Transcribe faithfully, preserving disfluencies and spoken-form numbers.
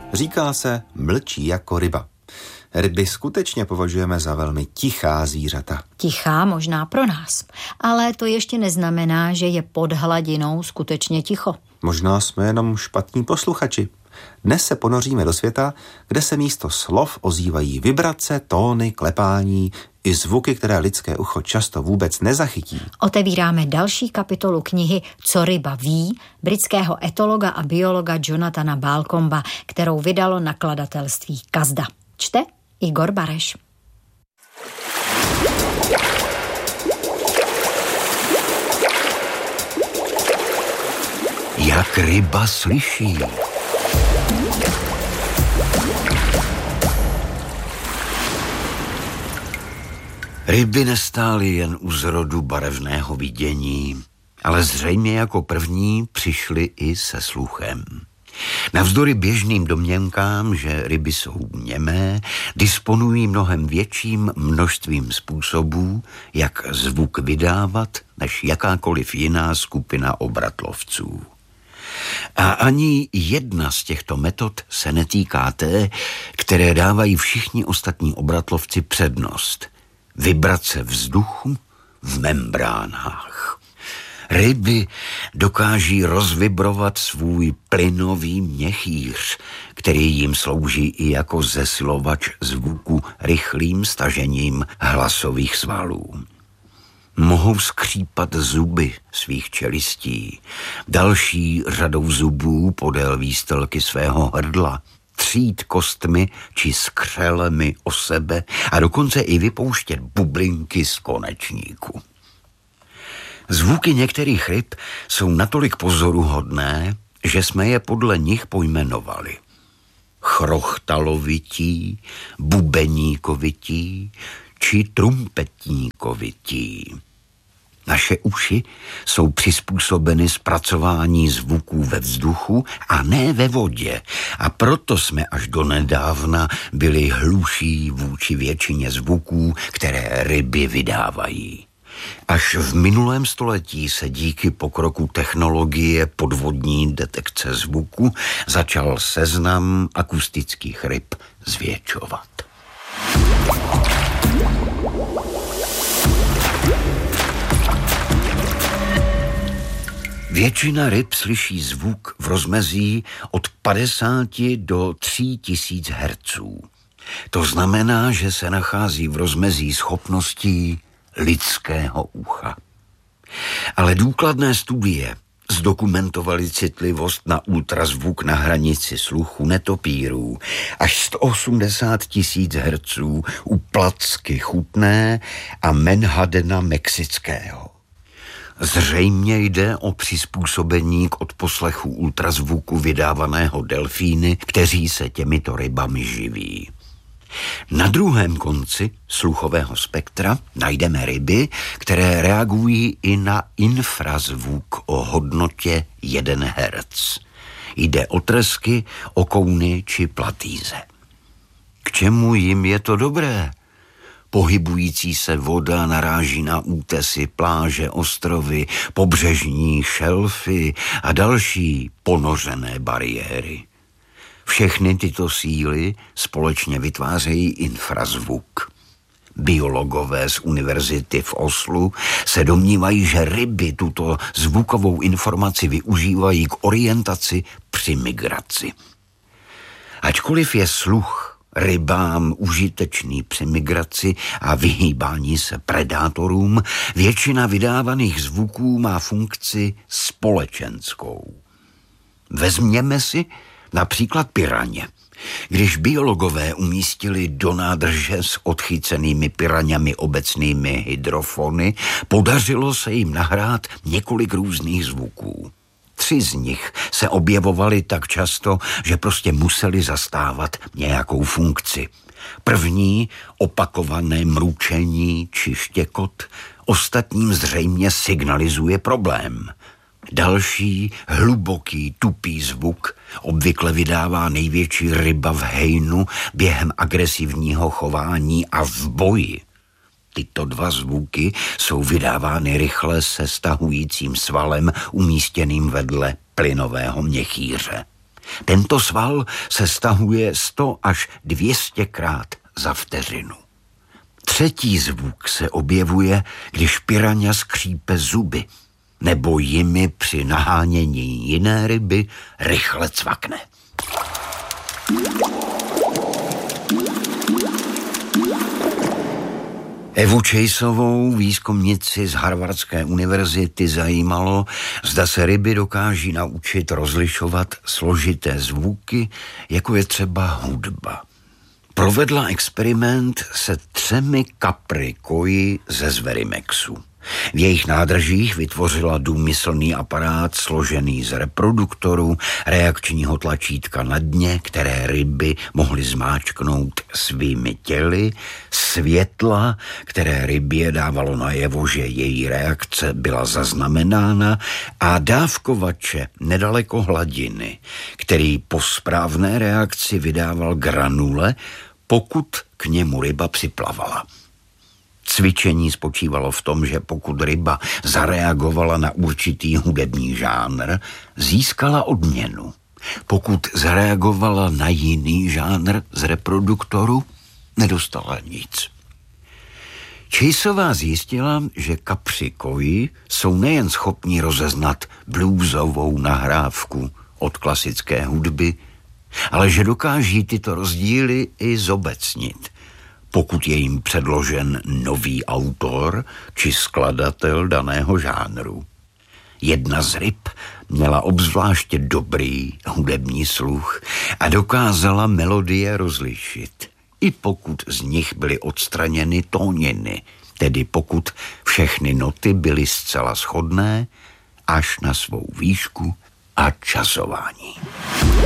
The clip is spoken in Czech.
Říká se mlčí jako ryba. Ryby skutečně považujeme za velmi tichá zvířata. Tichá možná pro nás, ale to ještě neznamená, že je pod hladinou skutečně ticho. Možná jsme jenom špatní posluchači. Dnes se ponoříme do světa, kde se místo slov ozývají vibrace, tóny, klepání i zvuky, které lidské ucho často vůbec nezachytí. Otevíráme další kapitolu knihy Co ryba ví, britského etologa a biologa Jonathana Balcomba, kterou vydalo nakladatelství Kazda. Čte Igor Bareš. Jak ryba slyší. Ryby nestály jen u zrodu barevného vidění, ale zřejmě jako první přišly i se sluchem. Navzdory běžným domněnkám, že ryby jsou němé, disponují mnohem větším množstvím způsobů, jak zvuk vydávat, než jakákoliv jiná skupina obratlovců. A ani jedna z těchto metod se netýká té, které dávají všichni ostatní obratlovci přednost. Vibrace vzduchu v membránách. Ryby dokáží rozvibrovat svůj plynový měchýř, který jim slouží i jako zesilovač zvuku rychlým stažením hlasových svalů. Mohou skřípat zuby svých čelistí, další řadou zubů podél výstelky svého hrdla, třít kostmi či skřelemi o sebe a dokonce i vypouštět bublinky z konečníku. Zvuky některých ryb jsou natolik pozoruhodné, že jsme je podle nich pojmenovali. Chrochtalovití, bubeníkovití či trumpetníkovití. Naše uši jsou přizpůsobeny zpracování zvuků ve vzduchu a ne ve vodě, a proto jsme až donedávna byli hluší vůči většině zvuků, které ryby vydávají. Až v minulém století se díky pokroku technologie podvodní detekce zvuku začal seznam akustických ryb zvětšovat. Většina ryb slyší zvuk v rozmezí od padesáti do tří tisíc hertzů. To znamená, že se nachází v rozmezí schopností lidského ucha. Ale důkladné studie zdokumentovaly citlivost na ultrazvuk na hranici sluchu netopírů až sto osmdesát tisíc hertzů u placky chutné a menhadena mexického. Zřejmě jde o přizpůsobení k odposlechu ultrazvuku vydávaného delfíny, kteří se těmito rybami živí. Na druhém konci sluchového spektra najdeme ryby, které reagují i na infrazvuk o hodnotě jeden hertz. Jde o tresky, okouny či platýze. K čemu jim je to dobré? Pohybující se voda naráží na útesy, pláže, ostrovy, pobřežní šelfy a další ponořené bariéry. Všechny tyto síly společně vytvářejí infrazvuk. Biologové z univerzity v Oslu se domnívají, že ryby tuto zvukovou informaci využívají k orientaci při migraci. Ačkoliv je sluch rybám užitečný při migraci a vyhýbání se predátorům, většina vydávaných zvuků má funkci společenskou. Vezměme si například piraně. Když biologové umístili do nádrže s odchycenými piraňami obecnými hydrofony, podařilo se jim nahrát několik různých zvuků. Tři z nich se objevovaly tak často, že prostě museli zastávat nějakou funkci. První opakované mručení či štěkot ostatním zřejmě signalizuje problém. Další hluboký, tupý zvuk obvykle vydává největší ryba v hejnu během agresivního chování a v boji. Tyto dva zvuky jsou vydávány rychle se stahujícím svalem umístěným vedle plynového měchýře. Tento sval se stahuje sto až dvě stě krát za vteřinu. Třetí zvuk se objevuje, když piraňa skřípe zuby, nebo jimi při nahánění jiné ryby rychle cvakne. Evu Chaseovou, výzkumnici z Harvardské univerzity, zajímalo, zda se ryby dokáží naučit rozlišovat složité zvuky, jako je třeba hudba. Provedla experiment se třemi kapry koji ze Zverimexu. V jejich nádržích vytvořila důmyslný aparát složený z reproduktorů, reakčního tlačítka na dně, které ryby mohly zmáčknout svými těly, světla, které rybě dávalo najevo, že její reakce byla zaznamenána, a dávkovače nedaleko hladiny, který po správné reakci vydával granule, pokud k němu ryba připlavala. Cvičení spočívalo v tom, že pokud ryba zareagovala na určitý hudební žánr, získala odměnu. Pokud zareagovala na jiný žánr z reproduktoru, nedostala nic. Chaseová zjistila, že kapři koji jsou nejen schopni rozeznat bluesovou nahrávku od klasické hudby, ale že dokáží tyto rozdíly i zobecnit, pokud je jim předložen nový autor či skladatel daného žánru. Jedna z ryb měla obzvláště dobrý hudební sluch a dokázala melodie rozlišit, i pokud z nich byly odstraněny tóniny, tedy pokud všechny noty byly zcela shodné až na svou výšku a časování.